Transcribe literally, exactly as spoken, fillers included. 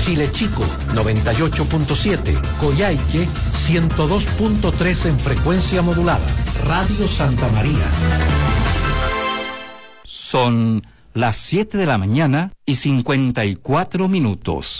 Chile Chico, noventa y ocho punto siete, Coyhaique, ciento dos punto tres en frecuencia modulada. Radio Santa María. Son las siete de la mañana y cincuenta y cuatro minutos.